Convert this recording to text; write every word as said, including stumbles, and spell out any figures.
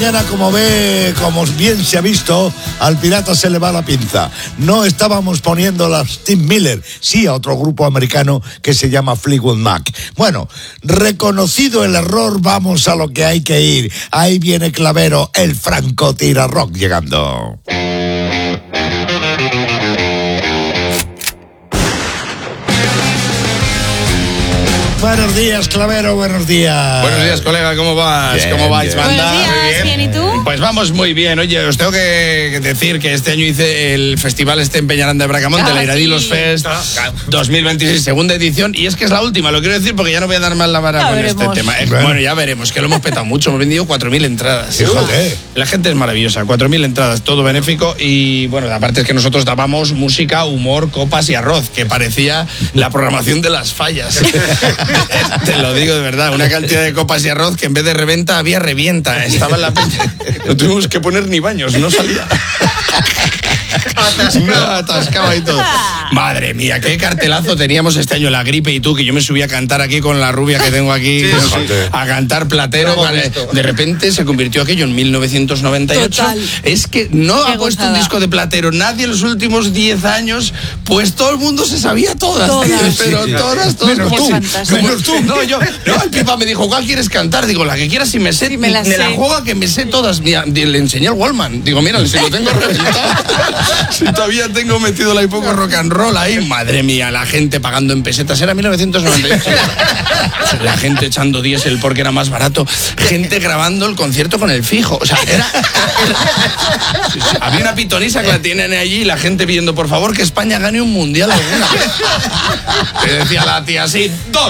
Como ve, como bien se ha visto, al pirata se le va la pinza. No estábamos poniendo a Steve Miller, sí a otro grupo americano que se llama Fleetwood Mac. Bueno, reconocido el error, vamos a lo que hay que ir. Ahí viene Clavero, el francotira rock llegando. Buenos días, Clavero, buenos días. Buenos días, colega, ¿cómo vas? Bien, ¿Cómo vais, bien. banda? Buenos días, bien. ¿Y tú? Pues vamos muy bien. Oye, os tengo que decir que este año hice el festival este en Peñarán de Bracamonte, ah, la Iradilos sí. Fest dos mil veintiséis, segunda edición, y es que es la última, lo quiero decir porque ya no voy a dar más la vara Ya con veremos. este tema. Eh, Bueno. Bueno, ya veremos, que lo hemos petado mucho, hemos vendido cuatro mil entradas. Fíjate. La gente es maravillosa, cuatro mil entradas, todo benéfico, y bueno, aparte es que nosotros dábamos música, humor, copas y arroz, que parecía la programación de las fallas. Te lo digo de verdad, una cantidad de copas y arroz que en vez de reventa había revienta. Estaba en la peña. No tuvimos que poner ni baños, no salía. No, atascaba y todo. Madre mía, qué cartelazo teníamos este año, La Gripe y tú, que yo me subí a cantar aquí con la rubia que tengo aquí, Sí, sí. a cantar Platero. Vale. De repente se convirtió aquello en mil novecientos noventa y ocho. Total. Es que no Qué ha puesto gozada. un disco de Platero nadie en los últimos diez años, pues todo el mundo se sabía todas. Todas. tío, pero Sí. todas, todas. Menos como tú, si- como- menos tú. No, yo, no, el Pipa me dijo, ¿cuál quieres cantar? Digo, la que quieras, si me sé, Sí, me la sé. juega que me sé todas. Mira, le enseñé al Wallman. Digo, mira, si lo tengo reventado. Si todavía tengo metido la poco rock and roll ahí. Madre mía, la gente pagando en pesetas. Era mil novecientos noventa y ocho. La gente echando diésel porque era más barato. Gente grabando el concierto con el fijo. O sea, era... Sí, sí. Había una pitonisa que la tienen allí y la gente pidiendo, por favor, que España gane un mundial alguna vez. Le decía la tía así, dos.